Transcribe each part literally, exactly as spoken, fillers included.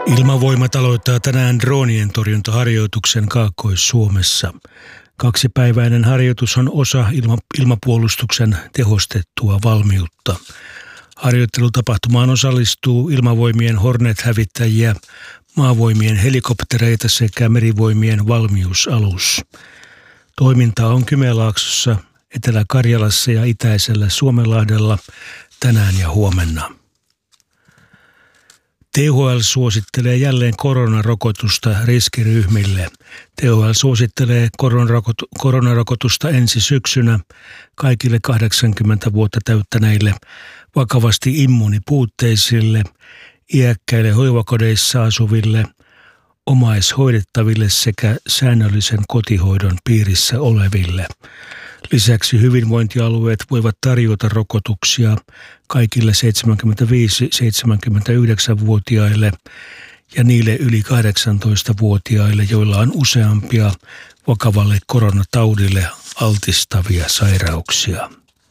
Ilmavoimat aloittaa tänään droonien torjuntaharjoituksen Kaakkois-Suomessa. Kaksipäiväinen harjoitus on osa ilma, ilmapuolustuksen tehostettua valmiutta. Harjoittelutapahtumaan osallistuu ilmavoimien Hornet-hävittäjiä, maavoimien helikoptereita sekä merivoimien valmiusalus. Toimintaa on Kymenlaaksossa, Etelä-Karjalassa ja itäisellä Suomenlahdella tänään ja huomenna. T H L suosittelee jälleen koronarokotusta riskiryhmille. T H L suosittelee koronarokotusta ensi syksynä kaikille kahdeksankymmentä vuotta täyttäneille, vakavasti immuunipuutteisille, iäkkäille hoivakodeissa asuville, omaishoidettaville sekä säännöllisen kotihoidon piirissä oleville. Lisäksi hyvinvointialueet voivat tarjota rokotuksia kaikille seitsemänkymmentäviisi-seitsemänkymmentäyhdeksän-vuotiaille ja niille yli kahdeksantoista-vuotiaille, joilla on useampia vakavalle koronataudille altistavia sairauksia.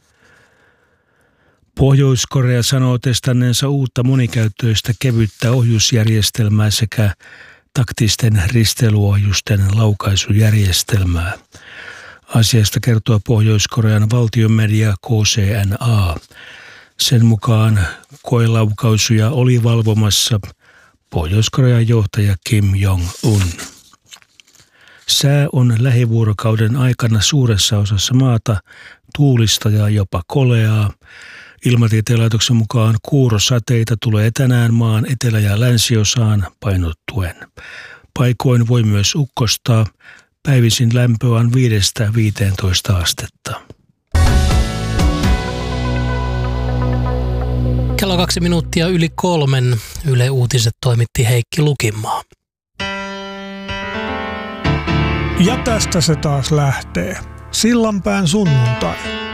Pohjois-Korea sanoo testanneensa uutta monikäyttöistä kevyttä ohjusjärjestelmää sekä taktisten risteilyohjusten laukaisujärjestelmää. Asiasta kertoo Pohjois-Korean valtionmedia K C N A. Sen mukaan koelaukaisuja oli valvomassa Pohjois-Korean johtaja Kim Jong-un. Sää on lähivuorokauden aikana suuressa osassa maata tuulista ja jopa koleaa. Ilmatieteen laitoksen mukaan kuurosateita tulee tänään maan etelä- ja länsiosaan painottuen. Paikoin voi myös ukkostaa. Päivisin lämpö on viidestä viiteentoista astetta. Kello kaksi minuuttia yli kolmen. Yle Uutiset toimitti Heikki Lukimaa. Ja tästä se taas lähtee. Sillanpään sunnuntai.